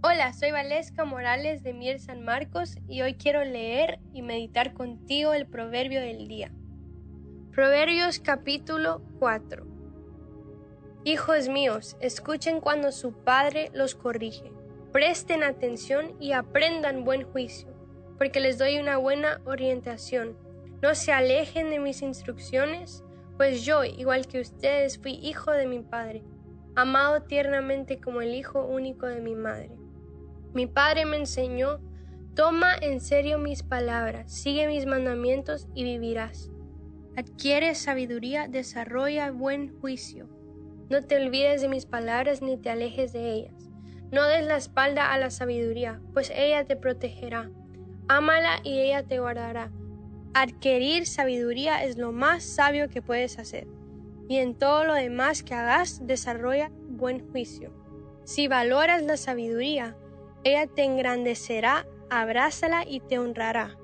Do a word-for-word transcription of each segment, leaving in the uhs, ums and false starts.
Hola, soy Valesca Morales de Mier San Marcos y hoy quiero leer y meditar contigo el proverbio del día. Proverbios capítulo cuatro. Hijos míos, escuchen cuando su padre los corrige. Presten atención y aprendan buen juicio, porque les doy una buena orientación. No se alejen de mis instrucciones, pues yo, igual que ustedes, fui hijo de mi padre, amado tiernamente como el hijo único de mi madre. Mi padre me enseñó: toma en serio mis palabras, sigue mis mandamientos y vivirás. Adquiere sabiduría, desarrolla buen juicio. No te olvides de mis palabras ni te alejes de ellas. No des la espalda a la sabiduría, pues ella te protegerá. Ámala y ella te guardará. Adquirir sabiduría es lo más sabio que puedes hacer, y en todo lo demás que hagas, desarrolla buen juicio. Si valoras la sabiduría, ella te engrandecerá, abrázala y te honrará.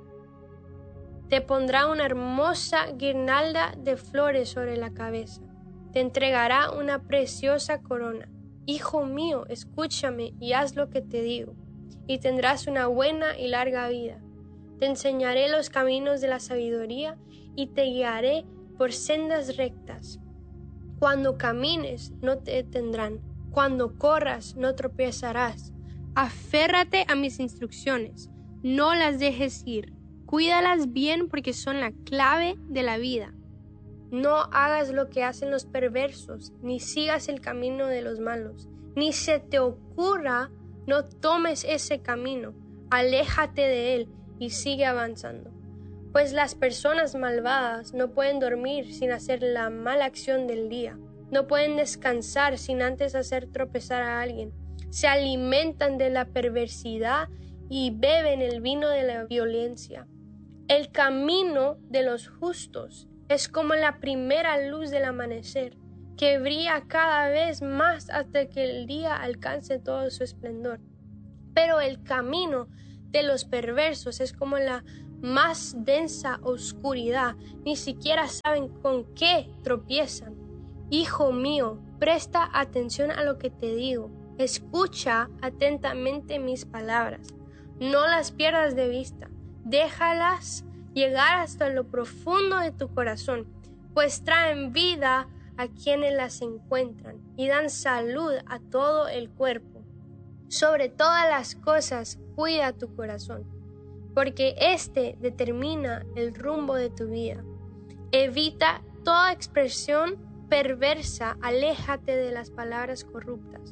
Te pondrá una hermosa guirnalda de flores sobre la cabeza. Te entregará una preciosa corona. Hijo mío, escúchame y haz lo que te digo, y tendrás una buena y larga vida. Te enseñaré los caminos de la sabiduría y te guiaré por sendas rectas. Cuando camines, no te detendrán. Cuando corras, no tropezarás. Aférrate a mis instrucciones, no las dejes ir. Cuídalas bien porque son la clave de la vida. No hagas lo que hacen los perversos, ni sigas el camino de los malos. Ni se te ocurra, no tomes ese camino. Aléjate de él y sigue avanzando. Pues las personas malvadas no pueden dormir sin hacer la mala acción del día. No pueden descansar sin antes hacer tropezar a alguien. Se alimentan de la perversidad y beben el vino de la violencia. El camino de los justos es como la primera luz del amanecer, que brilla cada vez más hasta que el día alcance todo su esplendor. Pero el camino de los perversos es como la más densa oscuridad, ni siquiera saben con qué tropiezan. Hijo mío, presta atención a lo que te digo. Escucha atentamente mis palabras. No las pierdas de vista. Déjalas llegar hasta lo profundo de tu corazón, pues traen vida a quienes las encuentran y dan salud a todo el cuerpo. Sobre todas las cosas, cuida tu corazón, porque éste determina el rumbo de tu vida. Evita toda expresión perversa, aléjate de las palabras corruptas.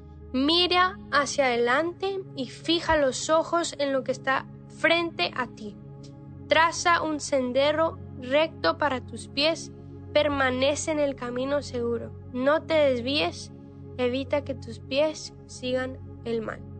Mira hacia adelante y fija los ojos en lo que está frente a ti. Traza un sendero recto para tus pies, permanece en el camino seguro. No te desvíes, evita que tus pies sigan el mal.